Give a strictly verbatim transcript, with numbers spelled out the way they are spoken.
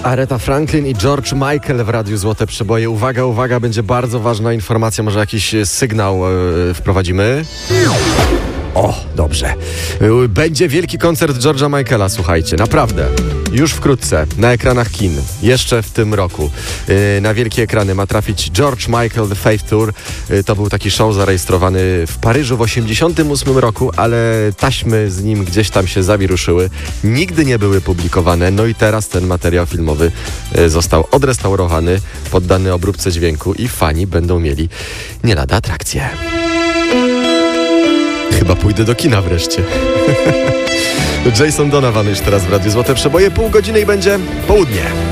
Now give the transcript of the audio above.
Aretha Franklin i George Michael w Radiu Złote Przeboje. Uwaga, uwaga, będzie bardzo ważna informacja, może jakiś sygnał yy, wprowadzimy. O, dobrze. Będzie wielki koncert George'a Michaela, słuchajcie, naprawdę. Już wkrótce, na ekranach kin, jeszcze w tym roku. Yy, na wielkie ekrany ma trafić George Michael The Faith Tour. Yy, to był taki show zarejestrowany w Paryżu w osiemdziesiątym ósmym roku, ale taśmy z nim gdzieś tam się zawiruszyły. Nigdy nie były publikowane, no i teraz ten materiał filmowy yy, został odrestaurowany, poddany obróbce dźwięku i fani będą mieli nie lada atrakcję. Chyba pójdę do kina wreszcie. Jason Donovan już teraz w Radiu Złote Przeboje. Pół godziny i będzie południe.